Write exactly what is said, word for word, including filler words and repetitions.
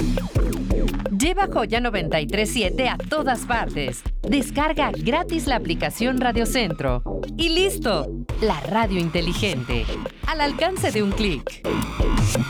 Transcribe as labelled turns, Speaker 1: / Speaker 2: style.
Speaker 1: Lleva Joya noventa y tres siete a todas partes. Descarga gratis la aplicación Radio Centro. Y listo, la radio inteligente, al alcance de un clic.